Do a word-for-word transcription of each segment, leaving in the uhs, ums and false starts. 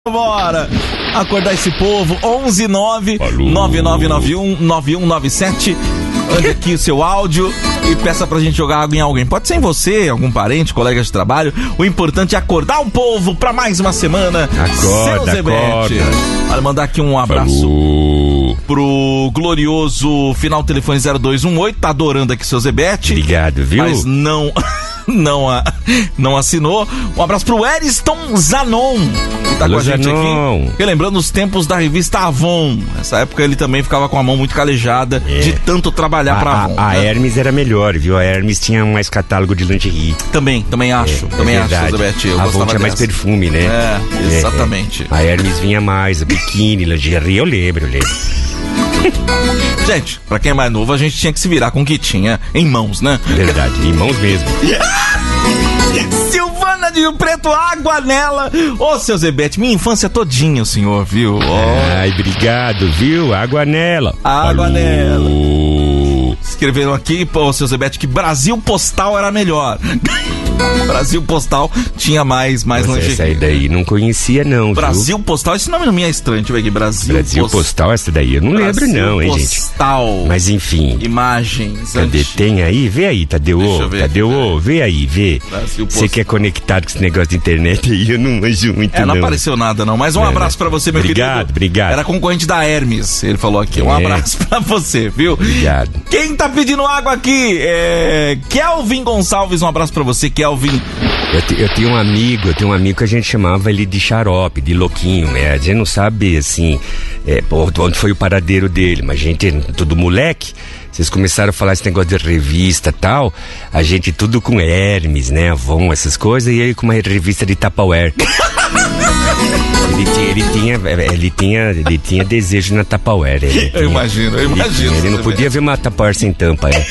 Bora acordar esse povo. Onze nove nove nove nove um nove um nove sete. Mande aqui o seu áudio e peça pra gente jogar água em alguém. Pode ser em você, algum parente, colega de trabalho. O importante é acordar o povo pra mais uma semana. Acorda, acorda. Olha, mandar aqui um abraço Falou. pro glorioso final telefone zero dois um oito. Tá adorando aqui seu Zebete. Obrigado, viu? Mas não... Não, a, não assinou. Um abraço pro Eriston Zanon, que tá Alô, com a gente Zanon. aqui. Relembrando os tempos da revista Avon. Nessa época ele também ficava com a mão muito calejada É. de tanto trabalhar A, pra a, Avon. a né? Hermes era melhor, viu? A Hermes tinha mais catálogo de lingerie. Também, também acho. É, também é acho, verdade. Zebete. Eu a Avon gostava tinha mais dessa. perfume, né? É, exatamente. É, é. A Hermes vinha mais, a biquíni, lingerie, eu lembro, eu lembro. Gente, pra quem é mais novo, a gente tinha que se virar com o que tinha em mãos, né? Verdade, em mãos mesmo. Silvana de Rio Preto, água nela. Ô, seu Zebete, minha infância todinha, o senhor, viu? Ó. Ai, obrigado, viu? Água nela. Água Falou. nela. Escreveram aqui, pô, seu Zebete, que Brasil Postal era melhor. Brasil Postal tinha mais, mais Nossa, lingerie. essa aí daí não conhecia não, Brasil Postal, esse nome não me é estranho, deixa eu ver aqui. Brasil, viu? Brasil Post- Postal, essa daí eu não Brasil lembro não, hein, gente? Postal. Mas enfim, Imagens. cadê? anti- Tem aí? Vê aí, Tadeu. Deixa eu ver Tadeu, aqui, peraí. vê aí, vê. Brasil Você Postal. que é conectado com esse negócio de internet aí, eu não manjo muito É, não, não. apareceu nada não, mas um É, abraço pra você, meu obrigado, querido. obrigado. Era concorrente da Hermes, ele falou aqui. Um É. abraço pra você, viu? Obrigado. Quem tá pedindo água aqui é Kelvin Gonçalves, um abraço pra você, Kelvin. Eu, te- eu tenho um amigo, eu tenho um amigo que a gente chamava ele de xarope, de louquinho, né? A gente não sabe, assim, é, pô, onde foi o paradeiro dele, mas a gente, tudo moleque, vocês começaram a falar esse negócio de revista e tal, a gente tudo com Hermes, né, Avon, essas coisas, e ele com uma revista de Tupperware. Ele tinha, ele tinha, ele tinha, ele tinha desejo na Tupperware. Ele tinha, Eu imagino, eu ele imagino. tinha, Ele não você podia ver uma Tupperware sem tampa, é.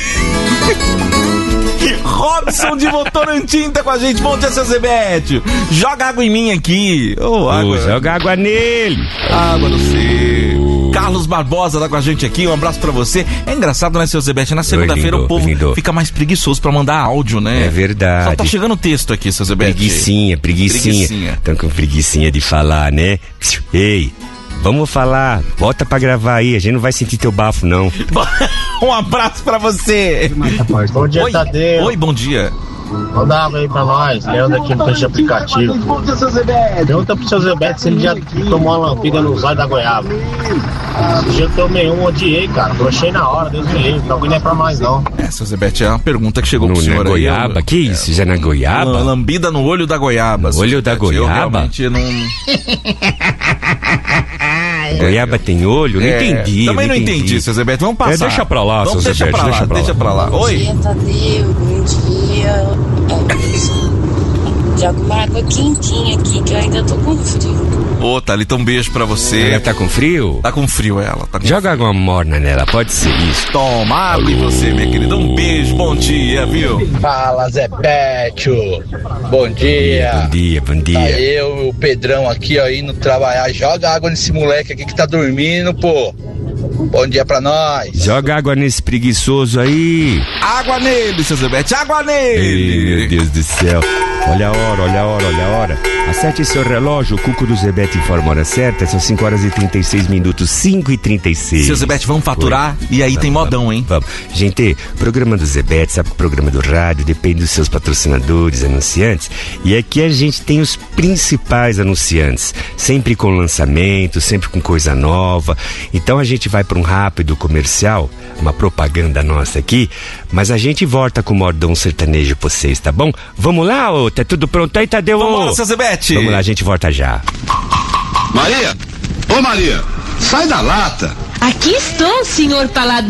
Robson de Votorantim tá com a gente. Bom dia, seu Zebete. Joga água em mim aqui. Ô, água. Ô, joga água nele. Água no C. Carlos Barbosa tá com a gente aqui. Um abraço pra você. É engraçado, né, seu Zebete? Na segunda-feira lindo, o povo lindo. fica mais preguiçoso pra mandar áudio, né? É verdade. Só tá chegando texto aqui, seu Zebete. Preguicinha, preguicinha. Preguicinha. Estão com preguicinha de falar, né? Ei, vamos falar. Volta pra gravar aí. A gente não vai sentir teu bafo, não. Um abraço pra você. Bom dia, Oi, Tadeu. Oi, bom dia. Manda água aí pra nós. Leandro aqui no peixe aplicativo. Pergunta pro seu Zebete se ele já tomou uma lampiga no zóio da goiaba. Esse dia eu tomei um, odiei, cara. Brochei na hora, Deus me livre. Não não é pra mais, não. É, seu Zebete, é uma pergunta que chegou No, pro senhor na aí. goiaba? Eu- Que isso? Já na goiaba? Uma lambida no olho da goiaba. No seu olho da Zebete. Eu goiaba? realmente não... Goiaba tem olho? Não É, entendi. Também não entendi, seu Zebete. Vamos passar. É, deixa pra lá, Vamos, seu deixa Zebete, pra lá, deixa pra lá. deixa pra lá. Bom Oi. dia, Tadeu. Bom dia. É, joga uma água quentinha aqui que eu ainda tô com frio. Ô, Thalita, um beijo pra você. Ela tá com frio? Tá com frio ela. Tá com Joga água morna nela, pode ser isso. Toma água e você, minha querida. Um beijo, bom dia, viu? Fala, Zé Bétio. Bom dia. Bom dia, bom Tá dia. eu e o Pedrão aqui, ó, indo trabalhar. Joga água nesse moleque aqui que tá dormindo, pô. Bom dia pra nós. Joga água nesse preguiçoso aí. Água nele, seu Zebete. Água Ei, nele. meu Deus do céu. Olha a hora, olha a hora, olha a hora. Acerte seu relógio, o Cuco do Zebete informa a hora certa. São cinco horas e trinta e seis minutos, cinco e trinta e seis. Seu Zebete, vamos faturar e aí tem modão, hein? Vamos. Gente, programa do Zebete, sabe, programa do rádio, depende dos seus patrocinadores, anunciantes. E aqui a gente tem os principais anunciantes, sempre com lançamento, sempre com coisa nova. Então a gente vai para um rápido comercial, uma propaganda nossa aqui, mas a gente volta com o modão sertanejo pra vocês, tá bom? Vamos lá, ô, tá tudo pronto aí, Tadeu? Vamos lá, seu Zebete. Vamos lá, a gente volta já. Maria! Ô Maria! Sai da lata! Aqui estou, senhor paladar.